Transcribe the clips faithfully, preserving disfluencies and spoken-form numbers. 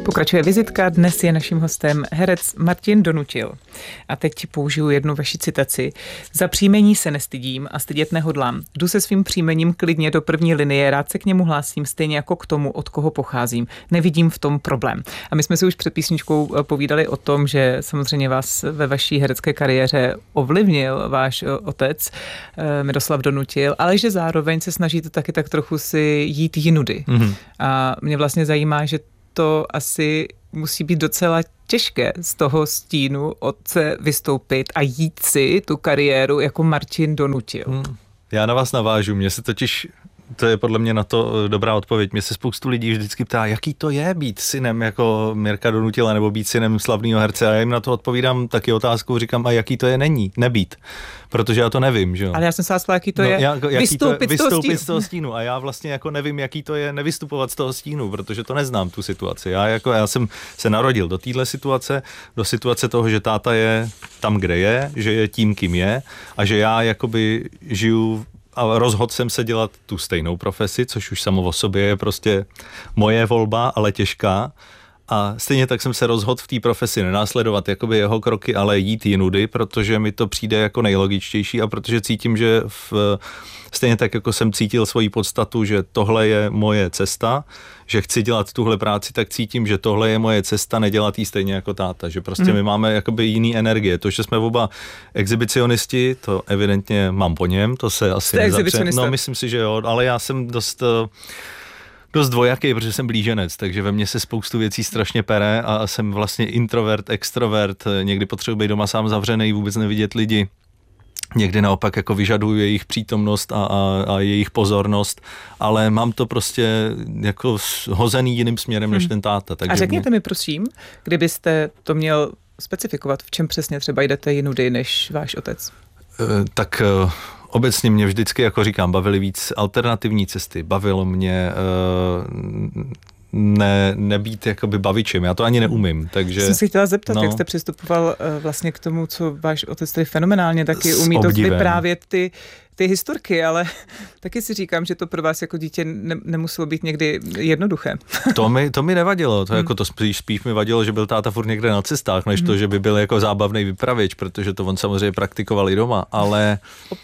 Pokračuje vizitka, dnes je naším hostem herec Martin Donutil. A teď použiju jednu vaši citaci. Za příjmení se nestydím a stydět nehodlám. Jdu se svým příjmením klidně do první linie, rád se k němu hlásím, stejně jako k tomu, od koho pocházím. Nevidím v tom problém. A my jsme si už před písničkou povídali o tom, že samozřejmě vás ve vaší herecké kariéře ovlivnil váš otec Miroslav Donutil, ale že zároveň se snažíte taky tak trochu si jít jinudy. Mm-hmm. A mě vlastně zajímá, že to asi musí být docela těžké z toho stínu otce vystoupit a jít si tu kariéru jako Martin Donutil. Hmm. Já na vás navážu, mně se totiž, to je podle mě na to dobrá odpověď, mě se spoustu lidí vždycky ptá, jaký to je být synem jako Mirka Donutila nebo být synem slavného herce a já jim na to odpovídám taky otázkou, říkám, a jaký to je není, nebýt. Protože já to nevím, že jo. Ale já jsem se vás ptala, jaký to no, je jak, jaký vystoupit, to je, z, toho vystoupit z toho stínu. A já vlastně jako nevím, jaký to je nevystupovat z toho stínu, protože to neznám tu situaci. Já, jako, já jsem se narodil do téhle situace, do situace toho, že táta je tam, kde je, že je tím, kým je a že já jakoby žiju a rozhodl jsem se dělat tu stejnou profesi, což už samo o sobě je prostě moje volba, ale těžká. A stejně tak jsem se rozhodl v té profesi nenásledovat jakoby jeho kroky, ale jít jinudy, protože mi to přijde jako nejlogičtější a protože cítím, že v, stejně tak jako jsem cítil svoji podstatu, že tohle je moje cesta, že chci dělat tuhle práci, tak cítím, že tohle je moje cesta, nedělat jí stejně jako táta, že prostě mm. my máme jakoby jiný energie. To, že jsme oba exhibicionisti, to evidentně mám po něm, to se asi nezapře. No, myslím si, že jo, ale já jsem dost dost dvojaký, protože jsem blíženec, takže ve mně se spoustu věcí strašně pere a jsem vlastně introvert, extrovert, někdy potřebuji být doma sám zavřený, vůbec nevidět lidi. Někdy naopak jako vyžaduju jejich přítomnost a, a, a jejich pozornost, ale mám to prostě jako hozený jiným směrem než ten táta. Takže a řekněte mě... mi prosím, kdybyste to měl specifikovat, v čem přesně třeba jdete jinudy než váš otec? E, tak... Obecně mě vždycky, jako říkám, bavily víc alternativní cesty. Bavilo mě uh, ne, nebýt jakoby bavičem. Já to ani neumím. Takže, jsem si chtěla zeptat, no, jak jste přistupoval uh, vlastně k tomu, co váš otec tady fenomenálně taky umí to vyprávět ty, ty historky, ale taky si říkám, že to pro vás jako dítě ne, nemuselo být někdy jednoduché. To mi, to mi nevadilo. To, hmm. jako to spíš, spíš mi vadilo, že byl táta furt někde na cestách, než hmm. to, že by byl jako zábavný vypravěč, protože to on samozřejmě praktikoval i doma, ale...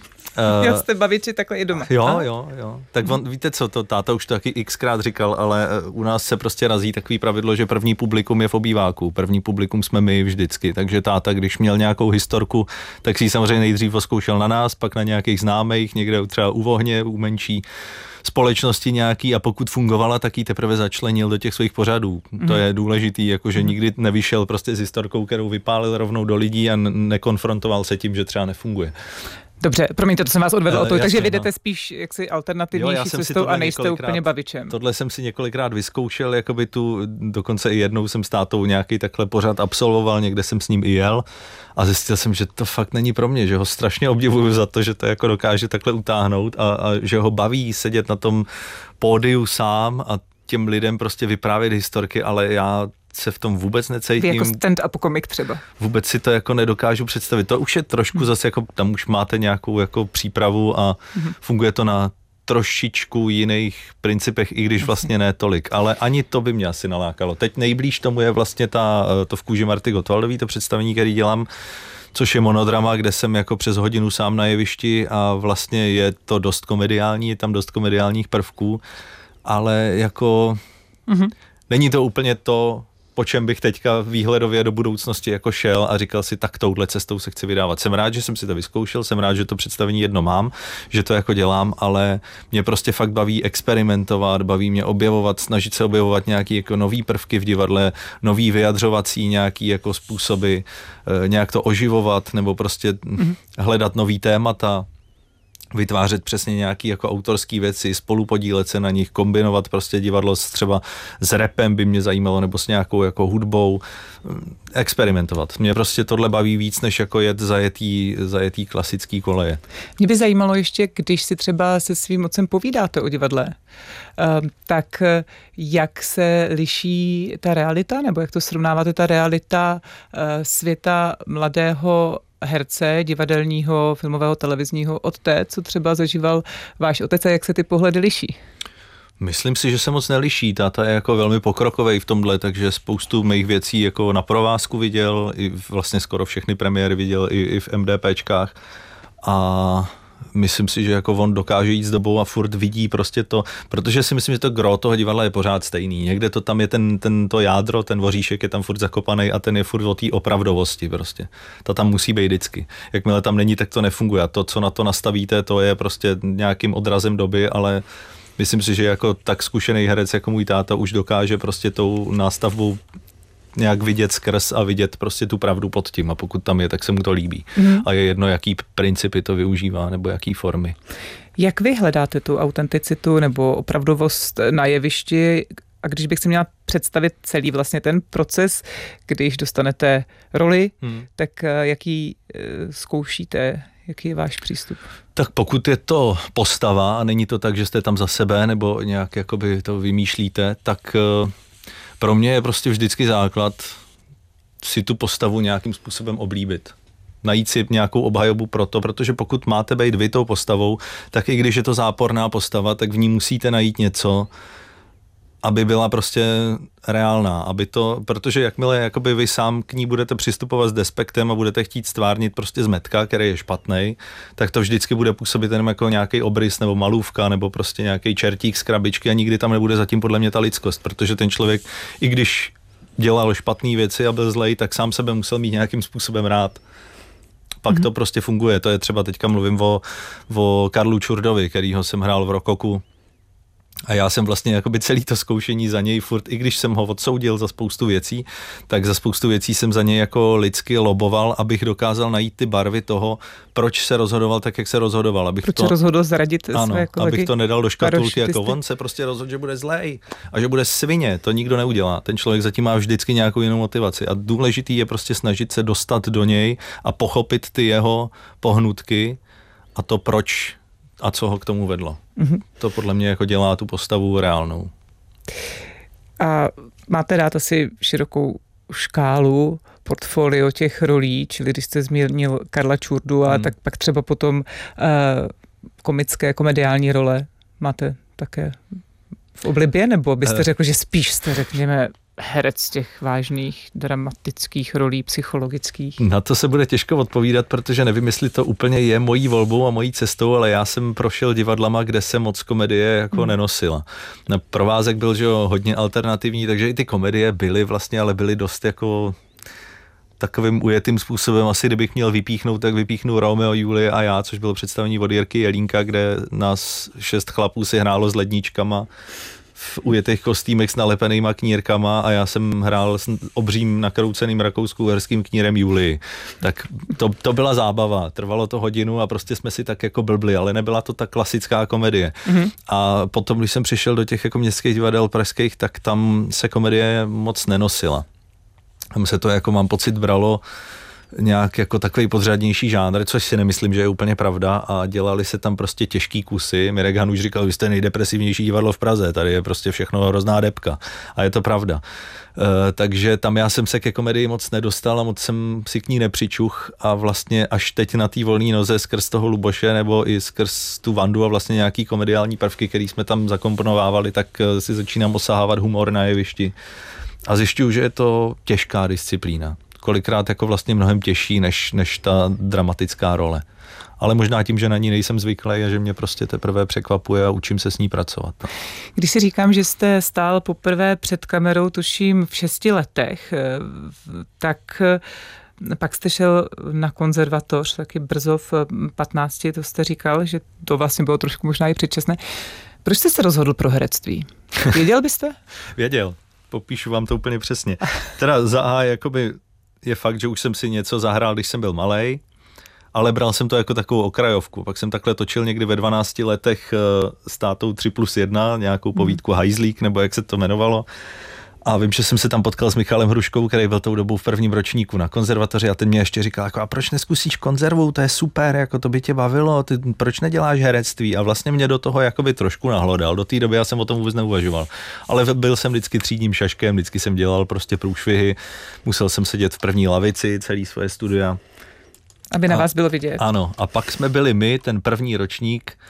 Uh, Já jste baviči takhle i doma. Jo, jo, jo. Tak on, víte co, to táta už to taky xkrát říkal, ale u nás se prostě razí takový pravidlo, že první publikum je v obýváku. První publikum jsme my vždycky, takže táta, když měl nějakou historku, tak si ji samozřejmě nejdřív oskoušel na nás, pak na nějakých známých, někde třeba u Vohně, u menší společnosti nějaký a pokud fungovala, tak ji teprve začlenil do těch svých pořadů. Mm. To je důležitý, jakože mm. nikdy nevyšel prostě s historkou, kterou vypálil rovnou do lidí a nekonfrontoval se tím, že třeba nefunguje. Dobře, promiňte, to jsem vás odvedl o to, takže vy jdete no. spíš jaksi alternativnější cestou a nejste úplně bavičem. Tohle jsem si několikrát vyzkoušel, jakoby tu, dokonce i jednou jsem s tátou nějaký takhle pořád absolvoval, někde jsem s ním i jel a zjistil jsem, že to fakt není pro mě, že ho strašně obdivuju za to, že to jako dokáže takhle utáhnout a, a že ho baví sedět na tom pódiu sám a těm lidem prostě vyprávět historky, ale já se v tom vůbec necítím. Vy jako stand-up komik třeba. Vůbec si to jako nedokážu představit. To už je trošku hmm. zase jako, tam už máte nějakou jako přípravu a hmm. funguje to na trošičku jiných principech, i když vlastně ne tolik, ale ani to by mě asi nalákalo. Teď nejblíž tomu je vlastně ta, to v kůži Marty Gottwaldový, to představení, který dělám, což je monodrama, kde jsem jako přes hodinu sám na jevišti a vlastně je to dost komediální, je tam dost komediálních prvků, ale jako hmm. není to úplně to, po čem bych teďka výhledově do budoucnosti jako šel a říkal si, tak touhle cestou se chci vydávat. Jsem rád, že jsem si to vyzkoušel, jsem rád, že to představení jedno mám, že to jako dělám, ale mě prostě fakt baví experimentovat, baví mě objevovat, snažit se objevovat nějaký jako nový prvky v divadle, nový vyjadřovací nějaký jako způsoby, nějak to oživovat nebo prostě mm-hmm. hledat nový témata, vytvářet přesně nějaký jako autorský věci, spolupodílet se na nich, kombinovat prostě divadlo s třeba s rapem by mě zajímalo, nebo s nějakou jako hudbou, experimentovat. Mě prostě tohle baví víc, než jako jet zajetý, zajetý klasický koleje. Mě by zajímalo ještě, když si třeba se svým otcem povídáte o divadle, tak jak se liší ta realita, nebo jak to srovnáváte ta realita světa mladého herce, divadelního, filmového, televizního od té, co třeba zažíval váš otec a jak se ty pohledy liší? Myslím si, že se moc neliší. Táta je jako velmi pokrokovej v tomhle, takže spoustu mých věcí jako na provázku viděl, i vlastně skoro všechny premiéry viděl i, i v MDPčkách. A myslím si, že jako on dokáže jít s dobou a furt vidí prostě to, protože si myslím, že to gro toho divadla je pořád stejný. Někde to tam je ten, ten to jádro, ten voříšek je tam furt zakopaný a ten je furt o té opravdovosti prostě. To tam musí být vždycky. Jakmile tam není, tak to nefunguje. A to, co na to nastavíte, to je prostě nějakým odrazem doby, ale myslím si, že jako tak zkušený herec jako můj táta už dokáže prostě tou nástavbou nějak vidět skrz a vidět prostě tu pravdu pod tím a pokud tam je, tak se mu to líbí. Mm. A je jedno, jaký principy to využívá nebo jaký formy. Jak vy hledáte tu autenticitu nebo opravdovost na jevišti a když bych si měla představit celý vlastně ten proces, když dostanete roli, mm. tak jaký zkoušíte, jaký je váš přístup? Tak pokud je to postava a není to tak, že jste tam za sebe nebo nějak jakoby to vymýšlíte, tak pro mě je prostě vždycky základ si tu postavu nějakým způsobem oblíbit. Najít si nějakou obhajobu pro to, protože pokud máte být vy tou postavou, tak i když je to záporná postava, tak v ní musíte najít něco, aby byla prostě reálná, aby to, protože jakmile jakoby vy sám k ní budete přistupovat s despektem a budete chtít stvárnit prostě zmetka, který je špatnej, tak to vždycky bude působit jenom jako nějaký obrys nebo malůvka nebo prostě nějaký čertík z krabičky a nikdy tam nebude zatím podle mě ta lidskost, protože ten člověk, i když dělal špatné věci a byl zlej, tak sám sebe musel mít nějakým způsobem rád. Pak mm-hmm. to prostě funguje. To je třeba teďka mluvím o, o Karlu Čurdovi, kterýho jsem hrál v Rokoku. A já jsem vlastně jakoby celý to zkoušení za něj furt, i když jsem ho odsoudil za spoustu věcí, tak za spoustu věcí jsem za něj jako lidsky loboval, abych dokázal najít ty barvy toho, proč se rozhodoval tak, jak se rozhodoval. Abych proč to, se rozhodl zradit ano, své kolegy? Abych to nedal do škatulky, jako on se prostě rozhodl, že bude zlej a že bude svině. To nikdo neudělá. Ten člověk zatím má vždycky nějakou jinou motivaci. A důležitý je prostě snažit se dostat do něj a pochopit ty jeho pohnutky a to proč a co ho k tomu vedlo. Mm-hmm. To podle mě jako dělá tu postavu reálnou. A máte dát asi širokou škálu, portfolio těch rolí, čili když jste zmínil Karla Čurdu, a mm. tak pak třeba potom uh, komické, komediální role máte také v oblibě, nebo byste uh. řekl, že spíš jste, řekněme, herec těch vážných dramatických rolí, psychologických? Na to se bude těžko odpovídat, protože nevím, jestli to úplně je mojí volbou a mojí cestou, ale já jsem prošel divadlama, kde se moc komedie jako hmm. nenosila. Provázek byl, že jo, hodně alternativní, takže i ty komedie byly vlastně, ale byly dost jako takovým ujetým způsobem. Asi kdybych měl vypíchnout, tak vypíchnu Romeo, Julie a já, což bylo představení od Jirky Jelínka, kde nás šest chlapů si hrálo s ledničkama v ujetých kostýmech s nalepenýma knírkama a já jsem hrál s obřím nakrouceným rakousko-uherským knírem Julii. Tak to, to byla zábava. Trvalo to hodinu a prostě jsme si tak jako blbli, ale nebyla to ta klasická komedie. Mm-hmm. A potom, když jsem přišel do těch jako městských divadel pražských, tak tam se komedie moc nenosila. Tam se to jako, mám pocit, bralo nějak jako takový podřadnější žánr, což si nemyslím, že je úplně pravda, a dělali se tam prostě těžký kusy. Mirek Hanuš říkal, vy jste nejdepresivnější divadlo v Praze, tady je prostě všechno hrozná depka. A je to pravda. E, takže tam já jsem se ke komedii moc nedostal a moc jsem si k ní nepřičuch a vlastně až teď na té volné noze skrz toho Luboše nebo i skrz tu Vandu a vlastně nějaký komediální prvky, který jsme tam zakomponovávali, tak si začínám osahávat humor na jevišti. A zjišťuju, že je to těžká disciplína. Kolikrát jako vlastně mnohem těžší než, než ta dramatická role. Ale možná tím, že na ní nejsem zvyklý a že mě prostě teprve překvapuje a učím se s ní pracovat. Když si říkám, že jste stál poprvé před kamerou, tuším v šesti letech, tak pak jste šel na konzervatoř, taky brzo v patnácti, to jste říkal, že to vlastně bylo trošku možná i předčasné. Proč jste se rozhodl pro herectví? Věděl byste? Věděl. Popíšu vám to úplně přesně. Teda za A jakoby je fakt, že už jsem si něco zahrál, když jsem byl malej, ale bral jsem to jako takovou okrajovku. Pak jsem takhle točil někdy ve dvanácti letech s tátou tři plus jedna, nějakou povídku Hajzlík, nebo jak se to jmenovalo. A vím, že jsem se tam potkal s Michalem Hruškou, který byl tou dobou v prvním ročníku na konzervatoři, a ten mě ještě říkal, jako, a proč neskusíš konzervu, to je super, jako to by tě bavilo, ty proč neděláš herectví? A vlastně mě do toho jakoby trošku nahlodal. Do té doby já jsem o tom vůbec neuvažoval. Ale byl jsem vždycky třídním šaškem, vždycky jsem dělal prostě průšvihy, musel jsem sedět v první lavici celý svoje studia. Aby na a, vás bylo vidět. Ano, a pak jsme byli my, ten první ročník,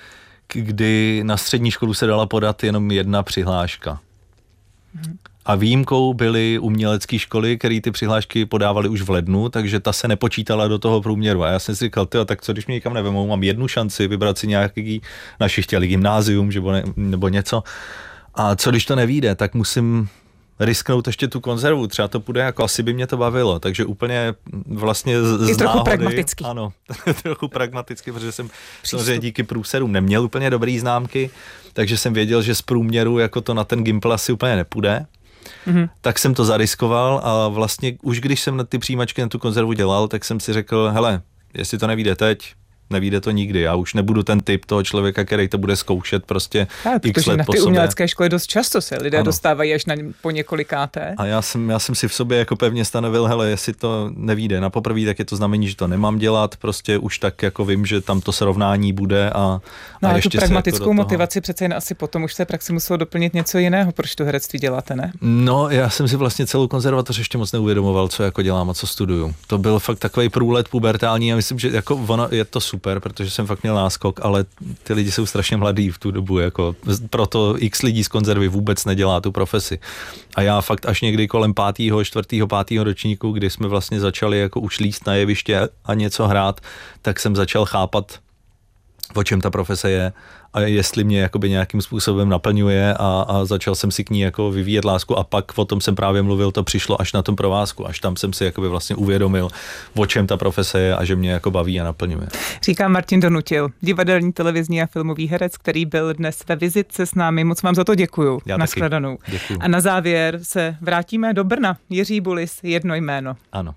kdy na střední školu se dala podat jenom jedna přihláška. Hmm. A výjimkou byly umělecké školy, které ty přihlášky podávaly už v lednu, takže ta se nepočítala do toho průměru. A já jsem si říkal, tyjo, tak co když mě nikam nevemou, mám jednu šanci vybrat si nějaký, naši chtěli gymnázium že ne, nebo něco. A co když to nevyjde, tak musím risknout ještě tu konzervu, třeba to půjde, jako asi by mě to bavilo, takže úplně vlastně z, z trochu náhody, pragmatický. Ano, trochu pragmaticky, protože jsem samozřejmě díky průserům neměl úplně dobrý známky, takže jsem věděl, že z průměru jako to na ten Gimpl asi úplně nepůjde. Mm-hmm. Tak jsem to zariskoval a vlastně už když jsem na ty přijímačky na tu konzervu dělal, tak jsem si řekl, hele, jestli to nevyjde teď, nevyjde to nikdy. Já už nebudu ten typ toho člověka, který to bude zkoušet prostě a, x let na po ty sobě. umělecké školy dost často se lidé ano. dostávají až na po několikáté. A já jsem, já jsem si v sobě jako pevně stanovil, hele, jestli to nevyjde na poprvé, tak je to znamení, že to nemám dělat, prostě už tak jako vím, že tam to srovnání bude a, no, a a ještě tu pragmatickou jako motivaci přece jen asi potom už se praxi muselo doplnit něco jiného, proč to herectví děláte, ne? No, já jsem si vlastně celou konzervatoř ještě moc neuvědomoval, co jako dělám a co studuju. To byl fakt takový průlet pubertální a myslím, že jako ono je to super, protože jsem fakt měl náskok, ale ty lidi jsou strašně mladí v tu dobu, jako proto x lidí z konzervy vůbec nedělá tu profesi. A já fakt až někdy kolem pátého, čtvrtého, pátého ročníku, kdy jsme vlastně začali jako už líst na jeviště a něco hrát, tak jsem začal chápat, o čem ta profese je a jestli mě jakoby nějakým způsobem naplňuje a, a začal jsem si k ní jako vyvíjet lásku a pak o tom jsem právě mluvil, to přišlo až na tom provázku, až tam jsem si jakoby vlastně uvědomil, o čem ta profese je a že mě jako baví a naplňuje. Říká Martin Donutil, divadelní, televizní a filmový herec, který byl dnes ve vizitce s námi. Moc vám za to děkuju. Já Nashledanou. Děkuju. A na závěr se vrátíme do Brna. Jiří Bulis, jedno jméno. Ano.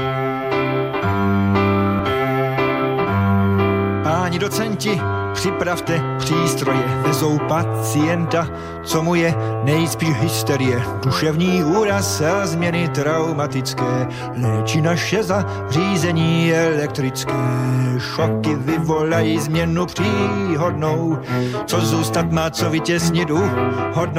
Páni docenti, připravte přístroje, vezou pacienta, co mu je nejspíš hysterie, duševní úraz a změny traumatické, léčí naše zařízení elektrické, šoky vyvolají změnu příhodnou, co zůstat má, co vytěsnit u hodnou.